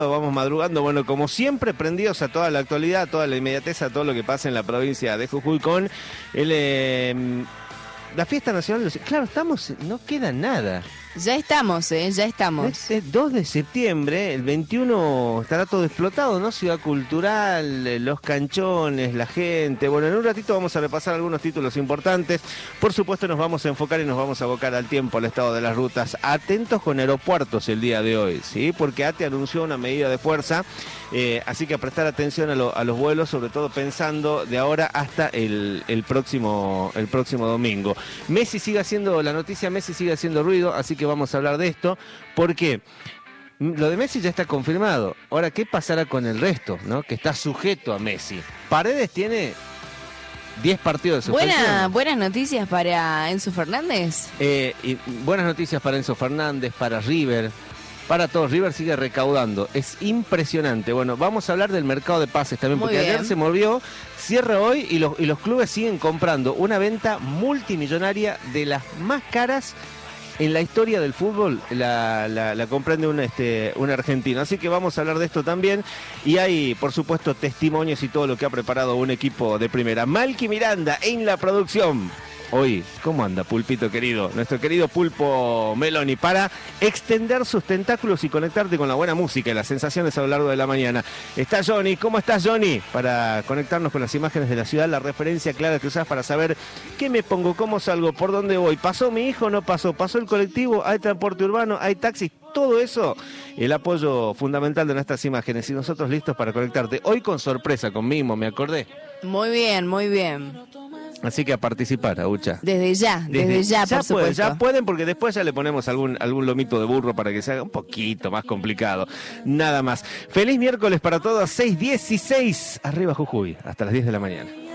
Vamos madrugando, bueno, como siempre, prendidos a toda la actualidad, a toda la inmediatez, a todo lo que pasa en la provincia de Jujuy con la fiesta nacional. Claro, no queda nada. Ya estamos, ya estamos. Este 2 de septiembre, el 21 estará todo explotado, ¿no? Ciudad Cultural, los canchones, la gente. Bueno, en un ratito vamos a repasar algunos títulos importantes. Por supuesto nos vamos a enfocar y nos vamos a abocar al tiempo, al estado de las rutas. Atentos con aeropuertos el día de hoy, ¿sí? Porque ATE anunció una medida de fuerza, así que a prestar atención a los vuelos, sobre todo pensando de ahora hasta el próximo domingo. Messi sigue haciendo ruido, así que vamos a hablar de esto, porque lo de Messi ya está confirmado. Ahora, ¿qué pasará con el resto, no? Que está sujeto a Messi. Paredes tiene 10 partidos de suspensión. Buenas noticias para Enzo Fernández. Y buenas noticias para Enzo Fernández, para River, para todos. River sigue recaudando, es impresionante. Bueno, vamos a hablar del mercado de pases también, porque ayer se movió, cierra hoy y los clubes siguen comprando una venta multimillonaria de las más caras en la historia del fútbol. La comprende un argentino. Así que vamos a hablar de esto también. Y hay, por supuesto, testimonios y todo lo que ha preparado un equipo de primera. Malky Miranda en la producción. Hoy, ¿cómo anda, Pulpito querido? Nuestro querido Pulpo Meloni, para extender sus tentáculos y conectarte con la buena música y las sensaciones a lo largo de la mañana. Está Johnny. ¿Cómo estás, Johnny? Para conectarnos con las imágenes de la ciudad, la referencia clara que usás para saber qué me pongo, cómo salgo, por dónde voy. ¿Pasó mi hijo o no pasó? ¿Pasó el colectivo? ¿Hay transporte urbano? ¿Hay taxis? Todo eso, el apoyo fundamental de nuestras imágenes. Y nosotros listos para conectarte. Hoy con sorpresa, con mimo, me acordé. Muy bien, muy bien. Así que a participar, Aucha. Desde ya, por supuesto. Ya pueden, porque después ya le ponemos algún lomito de burro para que se haga un poquito más complicado. Nada más. Feliz miércoles para todos, 6:16. Arriba Jujuy, hasta las 10 de la mañana.